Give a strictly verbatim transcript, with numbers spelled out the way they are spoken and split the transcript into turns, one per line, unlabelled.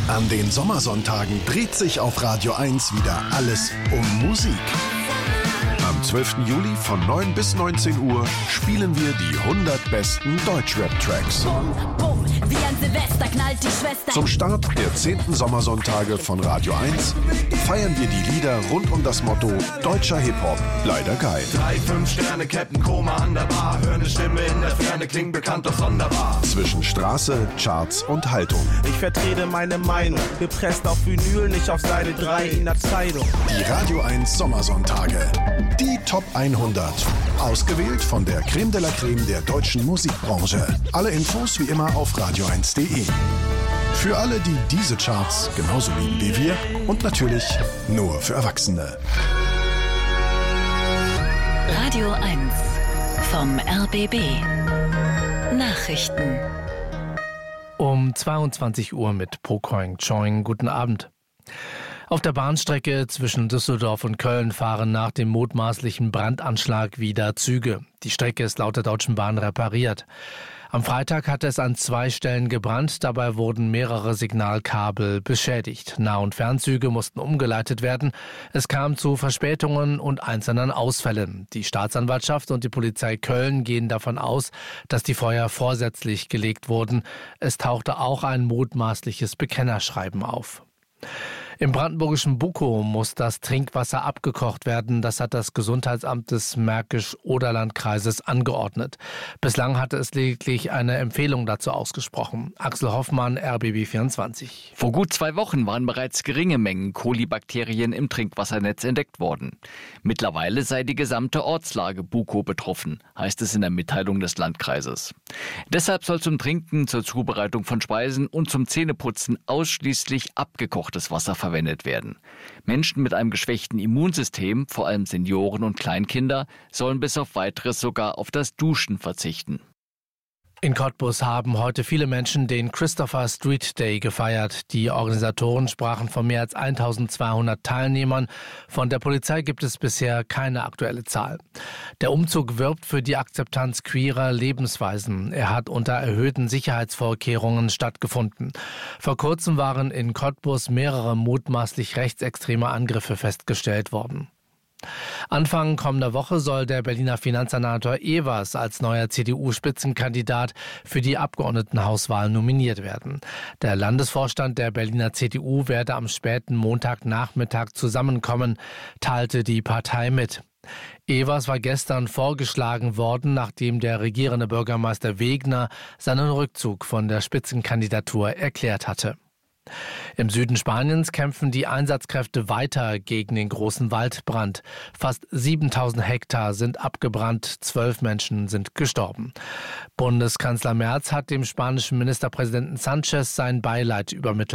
An den Sommersonntagen dreht sich auf Radio eins wieder alles um Musik. Am zwölften Juli von neun bis neunzehn Uhr spielen wir die hundert besten Deutschrap-Tracks.
Bum, bum, wie ein Silvester knallt die Schwester.
Zum Start der zehnten Sommersonntage von Radio eins feiern wir die Lieder rund um das Motto Deutscher Hip-Hop, leider geil.
Drei, fünf Sterne, Captain Koma an der Bar. Hör ne Stimme in der Ferne, klingt bekannt, doch sonderbar.
Zwischen Straße, Charts und Haltung.
Ich vertrete meine Meinung, gepresst auf Vinyl, nicht auf Seite drei in der Zeitung.
Die Radio eins Sommersonntage. Die Top hundert. Ausgewählt von der Creme de la Creme der deutschen Musikbranche. Alle Infos wie immer auf radio eins punkt de. Für alle, die diese Charts genauso lieben wie wir und natürlich nur für Erwachsene.
Radio eins vom R B B. Nachrichten.
Um zweiundzwanzig Uhr mit Pocoing Choing. Guten Abend. Auf der Bahnstrecke zwischen Düsseldorf und Köln fahren nach dem mutmaßlichen Brandanschlag wieder Züge. Die Strecke ist laut der Deutschen Bahn repariert. Am Freitag hatte es an zwei Stellen gebrannt, dabei wurden mehrere Signalkabel beschädigt. Nah- und Fernzüge mussten umgeleitet werden. Es kam zu Verspätungen und einzelnen Ausfällen. Die Staatsanwaltschaft und die Polizei Köln gehen davon aus, dass die Feuer vorsätzlich gelegt wurden. Es tauchte auch ein mutmaßliches Bekennerschreiben auf. Im brandenburgischen Bukow muss das Trinkwasser abgekocht werden. Das hat das Gesundheitsamt des Märkisch-Oderland-Kreises angeordnet. Bislang hatte es lediglich eine Empfehlung dazu ausgesprochen. Axel Hoffmann, R B B vierundzwanzig.
Vor gut zwei Wochen waren bereits geringe Mengen Kolibakterien im Trinkwassernetz entdeckt worden. Mittlerweile sei die gesamte Ortslage Bukow betroffen, heißt es in der Mitteilung des Landkreises. Deshalb soll zum Trinken, zur Zubereitung von Speisen und zum Zähneputzen ausschließlich abgekochtes Wasser verwendet werden. Menschen mit einem geschwächten Immunsystem, vor allem Senioren und Kleinkinder, sollen bis auf Weiteres sogar auf das Duschen verzichten.
In Cottbus haben heute viele Menschen den Christopher Street Day gefeiert. Die Organisatoren sprachen von mehr als eintausendzweihundert Teilnehmern. Von der Polizei gibt es bisher keine aktuelle Zahl. Der Umzug wirbt für die Akzeptanz queerer Lebensweisen. Er hat unter erhöhten Sicherheitsvorkehrungen stattgefunden. Vor kurzem waren in Cottbus mehrere mutmaßlich rechtsextreme Angriffe festgestellt worden. Anfang kommender Woche soll der Berliner Finanzsenator Evers als neuer C D U-Spitzenkandidat für die Abgeordnetenhauswahl nominiert werden. Der Landesvorstand der Berliner C D U werde am späten Montagnachmittag zusammenkommen, teilte die Partei mit. Evers war gestern vorgeschlagen worden, nachdem der regierende Bürgermeister Wegner seinen Rückzug von der Spitzenkandidatur erklärt hatte. Im Süden Spaniens kämpfen die Einsatzkräfte weiter gegen den großen Waldbrand. Fast siebentausend Hektar sind abgebrannt, zwölf Menschen sind gestorben. Bundeskanzler Merz hat dem spanischen Ministerpräsidenten Sanchez sein Beileid übermittelt.